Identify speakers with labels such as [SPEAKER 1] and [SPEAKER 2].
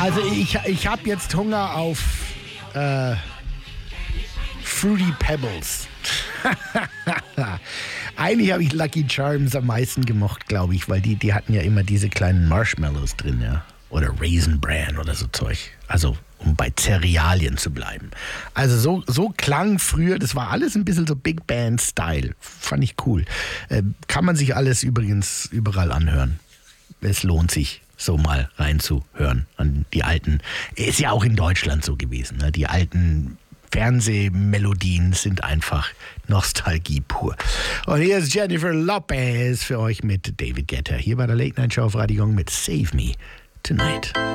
[SPEAKER 1] Also ich habe jetzt Hunger auf Fruity Pebbles. Eigentlich habe ich Lucky Charms am meisten gemocht, glaube ich, weil die hatten ja immer diese kleinen Marshmallows drin, ja. Oder Raisin Bran oder so Zeug. Also, um bei Cerealien zu bleiben. Also so klang früher, das war alles ein bisschen so Big Band-Style. Fand ich cool. Kann man sich alles übrigens überall anhören. Es lohnt sich, so mal reinzuhören an die alten. Ist ja auch in Deutschland so gewesen, ne? Die alten Fernsehmelodien sind einfach Nostalgie pur. Und hier ist Jennifer Lopez für euch mit David Guetta. Hier bei der Late Night Show auf Radio Gong mit Save Me Tonight.